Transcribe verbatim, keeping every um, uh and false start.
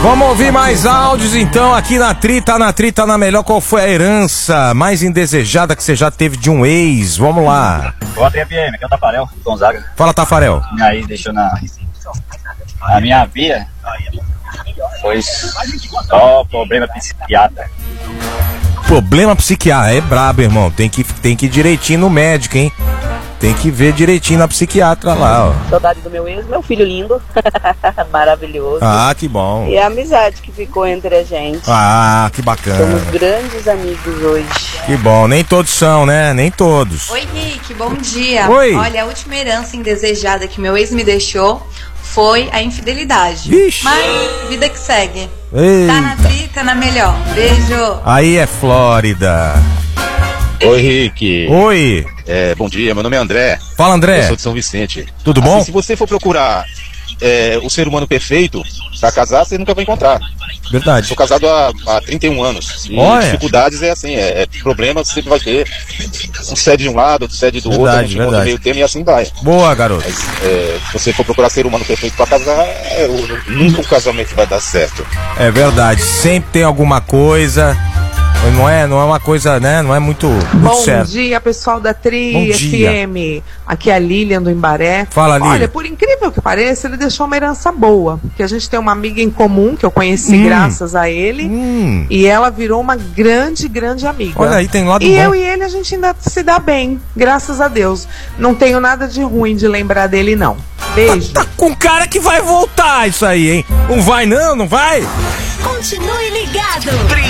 Vamos ouvir mais áudios então aqui na Trita, na Trita na melhor. Qual foi a herança mais indesejada que você já teve de um ex? Vamos lá. Ô, André P M, aqui é o Tafarel, Gonzaga. Fala, Tafarel. E aí, deixou na... A minha via foi só problema psiquiatra. Problema psiquiatra, é brabo, irmão. Tem que, tem que ir direitinho no médico, hein? Tem que ver direitinho na psiquiatra lá, ó. Saudade do meu ex, meu filho lindo. Maravilhoso. Ah, que bom. E a amizade que ficou entre a gente. Ah, que bacana. Somos grandes amigos hoje. Que bom, nem todos são, né? Nem todos. Oi, Rick, bom dia. Oi. Olha, a última herança indesejada que meu ex me deixou foi a infidelidade. Ixi. Mas vida que segue. Ei. Tá na Trita, na melhor. Beijo. Aí é Flórida. Oi, Rick. Oi. É, bom dia, meu nome é André. Fala, André. Eu sou de São Vicente. Tudo bom? Assim, se você for procurar é, o ser humano perfeito pra casar, você nunca vai encontrar. Verdade. Sou casado há, há trinta e um anos. E Olha. dificuldades é assim, é, é problema você sempre vai ter. Um cede de um lado, outro cede do Verdade, outro, a gente encontra verdade. meio termo e assim vai. Boa, garoto. Mas é, se você for procurar ser humano perfeito pra casar, é, o- nunca o casamento vai dar certo. É verdade. Sempre tem alguma coisa. Não é, não é uma coisa, né? Não é muito, muito Bom certo. dia, pessoal da Tri Bom dia. F M. Aqui é a Lilian do Embaré. Fala, Lilian. Olha, por incrível que pareça, ele deixou uma herança boa. Porque a gente tem uma amiga em comum que eu conheci Hum. graças a ele. Hum. E ela virou uma grande, grande amiga. Olha aí, tem lado E bom. eu e ele, a gente ainda se dá bem, graças a Deus. Não tenho nada de ruim de lembrar dele, não. Beijo. Tá com cara que vai voltar isso aí, hein? Não vai não, não vai? Continue ligado.